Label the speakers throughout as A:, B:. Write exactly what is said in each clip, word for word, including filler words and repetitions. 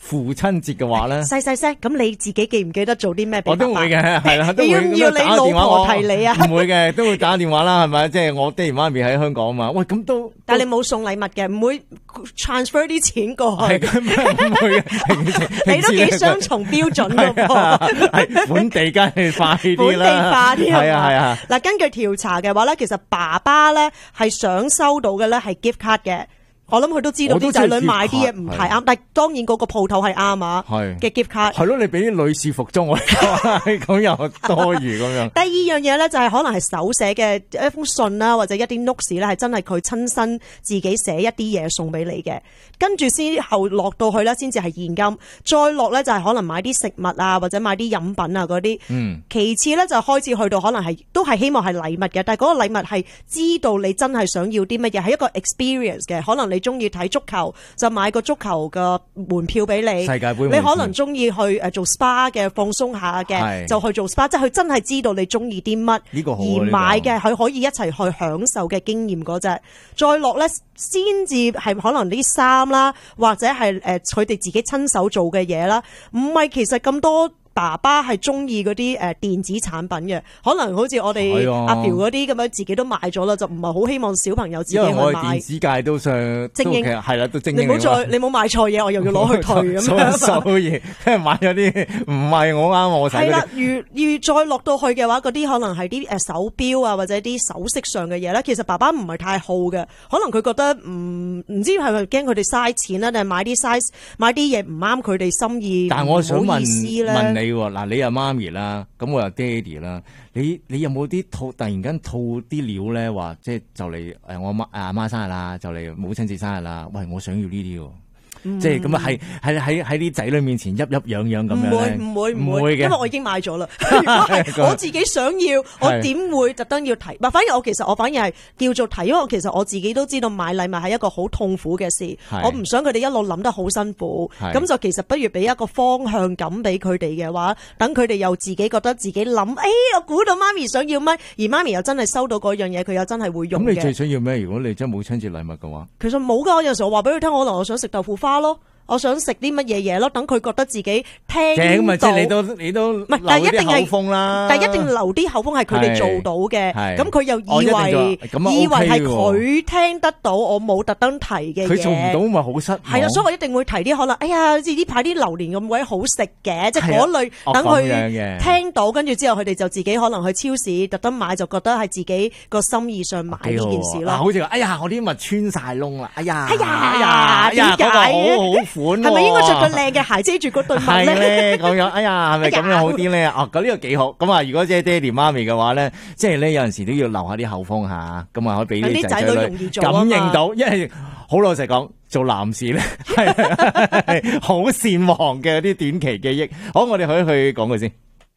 A: 父親節嘅話咧，
B: 細細聲，咁你自己記唔記得做啲咩俾爸爸？
A: 我都會嘅，係啦，都會
B: 要唔要你老婆提你啊？
A: 唔會嘅，都會打電話啦，係咪？即係我爹哋媽咪喺香港啊嘛。喂，咁都，
B: 但係你冇送禮物嘅，唔會 transfer 啲錢過去。
A: 係唔會嘅，
B: 你都幾雙重標準㗎噃。
A: 係本地梗係快啲啦，
B: 本地化啲
A: 係啊係啊。
B: 嗱，根據調查嘅話咧，其實爸爸咧係想收到嘅咧係 gift card 嘅。我諗佢都知道啲仔女買啲嘢唔太啱，但係當然嗰個鋪頭係啱啊嘅 gift card。
A: 係咯，你俾啲女士服裝我咁又多餘咁樣。
B: 第二樣嘢咧就係可能係手寫嘅一封信啦，或者一啲 notes 咧係真係佢親身自己寫一啲嘢送俾你嘅，跟住先後落到去咧先至係現金，再落咧就係可能買啲食物啊或者買啲飲品啊嗰啲。嗯。其次咧就開始去到可能係都係希望係禮物嘅，但係嗰個禮物係知道你真係想要啲乜嘢，係一個 experience 嘅，可能你。中意睇足球就買個足球嘅門票俾你，
A: 世界杯
B: 你可能中意去誒做 S P A 嘅放鬆下嘅，就去做 S P A， 即係佢真係知道你中意啲乜，而買嘅佢可以一齊去享受嘅經驗嗰隻，再落咧先至係可能啲衫啦，或者係誒佢哋自己親手做嘅嘢啦，唔係其實咁多。爸爸係中意嗰啲誒電子產品嘅，可能好似我哋阿表嗰啲咁樣自己都買咗啦，就唔係好希望小朋友自己去買。因為我哋
A: 電子界都上
B: 精英
A: 係啦，都精英。
B: 你唔好再你冇買錯嘢，我又要攞去退咁樣。
A: 所有嘢，即係買咗啲唔係我啱我睇。係啦，
B: 如如再落到去嘅話，嗰啲可能係啲誒手錶啊，或者啲首飾上嘅嘢咧，其實爸爸唔係太好嘅，可能佢覺得唔唔知係咪驚佢哋嘥錢啦，定係買啲 size 買啲嘢唔啱佢哋心意。
A: 但係我想問問你。嗱，你又媽咪啦，咁我又爹哋啦，你你有冇啲套突然間套啲料咧？話即係就嚟誒，我媽阿媽生日啦，就嚟母親節生日啦，喂，我想要呢啲喎。嗯、即係咁啊，係喺喺喺啲仔女面前，泣泣癢癢咁樣咧，
B: 唔會唔會唔會嘅，因為我已經買咗啦。如果係我自己想要，我點會特登要提？唔，反而我其實我反而係叫做提，因為我其實我自己都知道買禮物係一個好痛苦嘅事，我唔想佢哋一路諗得好辛苦。咁就其實不如俾一個方向感俾佢哋嘅話，等佢哋又自己覺得自己諗，誒、哎，我估到媽咪想要乜，而媽咪又真係收到嗰樣嘢，佢又真係會用嘅。
A: 咁你最想要咩？如果你真係母親節禮物嘅話，
B: 其實冇噶。有時候我話俾佢聽，可能我想食豆腐花咯。我想食啲乜嘢嘢咯，等佢覺得自己聽到。
A: 即係你都你都唔係，但係一定係口風啦。
B: 但係一定留啲口風係佢哋做到嘅。咁佢又以為、哦、以為係佢聽得到，我冇特登提嘅嘢。
A: 佢做唔到咪好失望。係
B: 啊，所以我一定會提啲可能，哎呀，好似呢排啲榴蓮咁鬼好食嘅，即係嗰類等佢聽到，跟住之後佢哋就自己可能去超市特登買，就覺得係自己個心意上買呢件事咯。
A: 好似話，哎呀，我啲襪穿晒窿啦，哎呀，
B: 哎呀，哎呀，點解？
A: 係
B: 咪應該着對靚嘅鞋遮住嗰對襪咧？
A: 係咧咁樣，哎呀，係咪咁樣好啲咧？哦，咁呢個幾好。咁啊，如果即係爹哋媽咪嘅話咧，即係咧有陣時都要留下啲口風下，咁啊可以俾啲仔女感應到。因為好老實講，做男士咧係好善忘嘅啲短期記憶。好，我哋可以去講佢先。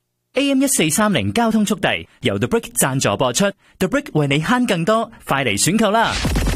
C: A M 一四三零交通速遞由 The Brick 贊助播出 ，The Brick 為你慳更多，快嚟選購啦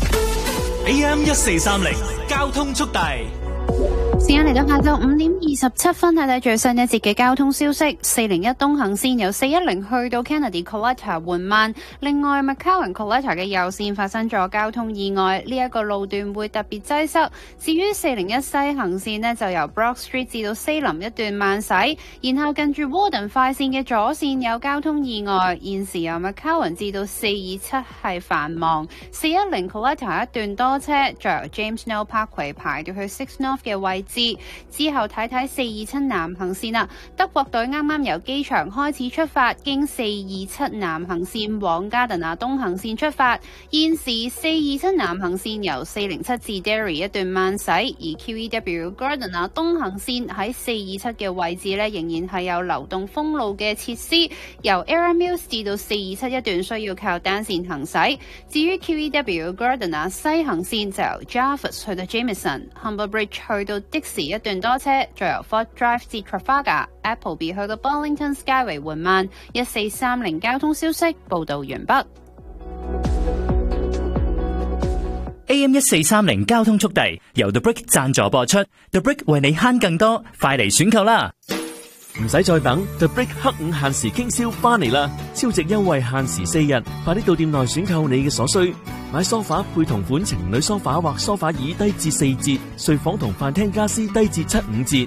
D: ！A M 一四三零交通速遞。
E: 時間嚟到下晝五點二十七分，睇睇最新一節嘅交通消息。四零一東行線由四一零去到 Kennedy Collector 緩慢，另外 McCowan Collector 嘅右線發生咗交通意外，呢、這、一個路段會特別擠塞。至於四零一西行線呢，就由 Brock Street 至到西林一段慢駛，然後近住 Warden 快線嘅左線有交通意外，現時由 McCowan 至到四二七係繁忙，四一零 Collector 一段多車，再由 James Snow Parkway 排到去 Six North 嘅位置。之後睇睇四二七南行線啦，德國隊啱啱由機場開始出發，經四二七南行線往加德納東行線出發。現時四二七南行線由四零七至 Derry 一段慢駛，而 Q E W Gardiner 東行線喺四二七嘅位置呢，仍然係有流動封路嘅設施，由 Era Mills 至到四二七一段需要靠單線行駛。至於 Q E W Gardiner 西行線就由 Jarvis 去到 Jameson、Humber Bridge 去到的士一段多車，再由 Fort Drive 至 Trafalgar、Appleby 去到 Burlington Skyway 緩慢。一四三零交通消息報道完畢。
C: A M 一四三零交通速遞由 The Brick 贊助播出 ，The Brick 為你慳更多，快嚟選購啦！
F: 唔使再等 ，The Brick 黑五限時傾銷翻嚟啦！超值優惠限時四日，快啲到店內選購你嘅所需。買梳化配同款情侶梳化或梳化椅低至四折，睡房同飯廳家私低至七五折。